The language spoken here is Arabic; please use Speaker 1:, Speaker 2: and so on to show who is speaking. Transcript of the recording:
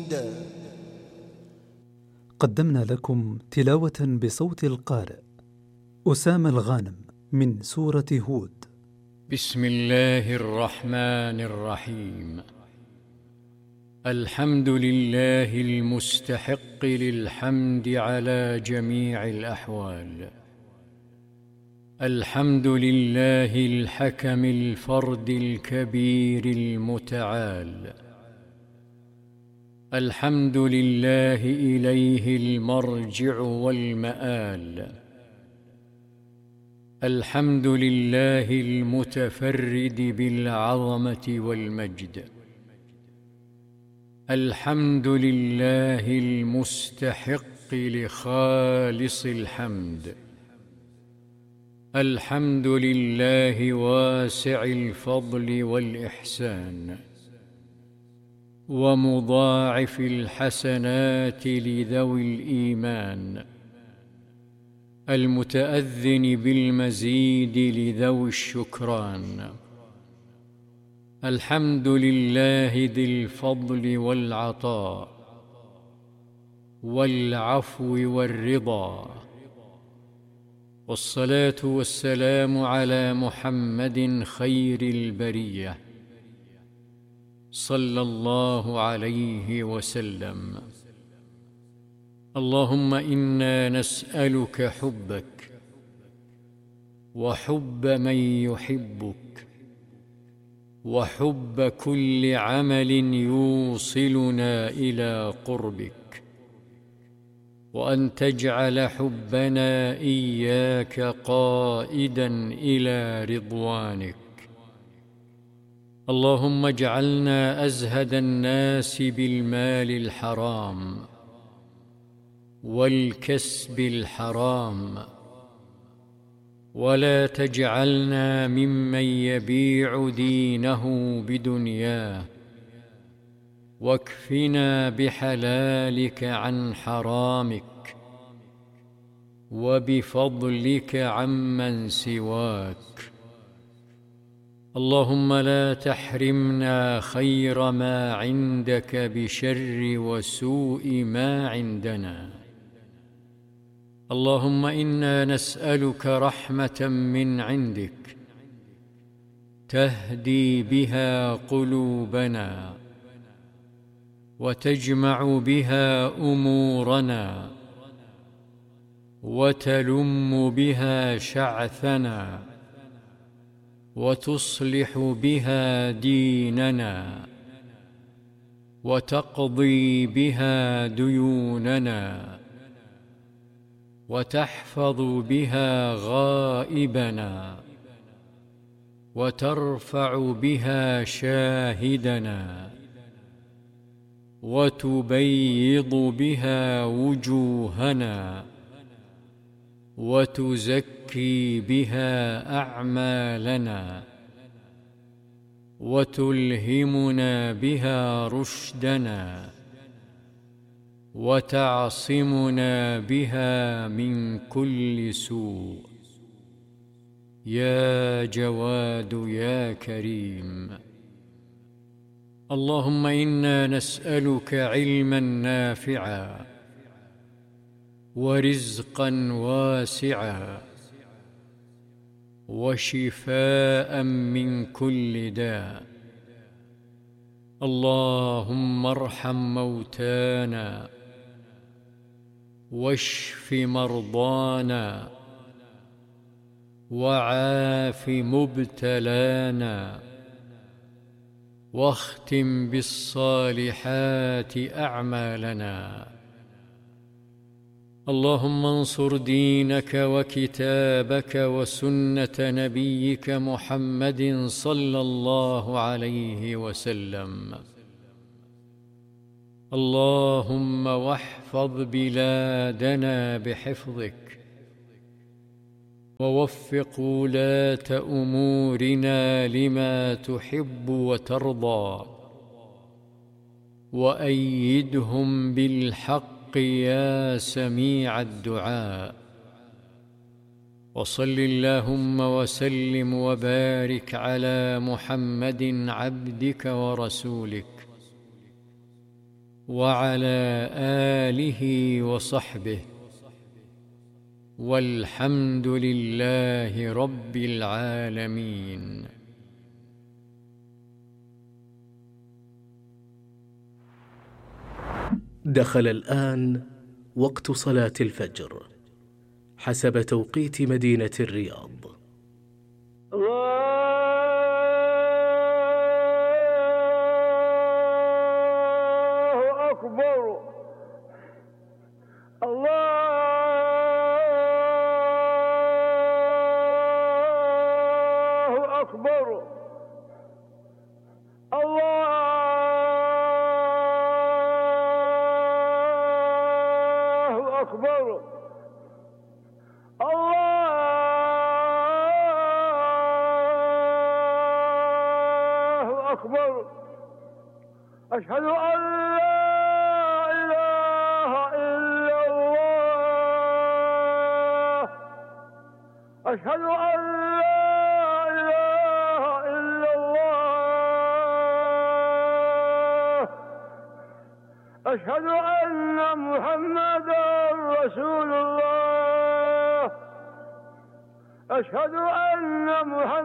Speaker 1: قدمنا لكم تلاوة بصوت القارئ أسامة الغانم من سورة هود.
Speaker 2: بسم الله الرحمن الرحيم. الحمد لله المستحق للحمد على جميع الأحوال. الحمد لله الحكم الفرد الكبير المتعال. الحمد لله إليه المرجع والمآل. الحمد لله المتفرد بالعظمة والمجد. الحمد لله المستحق لخالص الحمد. الحمد لله واسع الفضل والإحسان ومضاعف الحسنات لذوي الإيمان، المتأذن بالمزيد لذوي الشكران. الحمد لله ذي الفضل والعطاء والعفو والرضا، والصلاة والسلام على محمد خير البرية صلى الله عليه وسلم. اللهم إنا نسألك حبك وحب من يحبك وحب كل عمل يوصلنا إلى قربك، وأن تجعل حبنا إياك قائدا إلى رضوانك. اللهم اجعلنا أزهد الناس بالمال الحرام والكسب الحرام، ولا تجعلنا ممن يبيع دينه بدنياه، واكفنا بحلالك عن حرامك وبفضلك عمن سواك. اللهم لا تحرمنا خير ما عندك بشر وسوء ما عندنا. اللهم إنا نسألك رحمة من عندك تهدي بها قلوبنا وتجمع بها أمورنا وتلم بها شعثنا وتصلح بها ديننا وتقضي بها ديوننا وتحفظ بها غائبنا وترفع بها شاهدنا وتبيض بها وجوهنا وتزكي بها أعمالنا وتلهمنا بها رشدنا وتعصمنا بها من كل سوء. يا جواد يا كريم. اللهم إنا نسألك علما نافعا ورزقا واسعا وشفاء من كل داء. اللهم ارحم موتانا واشف مرضانا وعاف مبتلانا واختم بالصالحات أعمالنا. اللهم انصر دينك وكتابك وسنة نبيك محمد صلى الله عليه وسلم. اللهم واحفظ بلادنا بحفظك، ووفق ولاة أمورنا لما تحب وترضى، وأيدهم بالحق يا سميع الدعاء. وصل اللهم وسلم وبارك على محمد عبدك ورسولك وعلى آله وصحبه، والحمد لله رب العالمين.
Speaker 3: دخل الآن وقت صلاة الفجر حسب توقيت مدينة الرياض.
Speaker 4: الله أكبر. الله أكبر. الله أكبر. الله أكبر. أشهد أن لا إله إلا الله. أشهد أن لا إله إلا الله. أشهد أن محمدا رسول الله. أشهد أن محمدا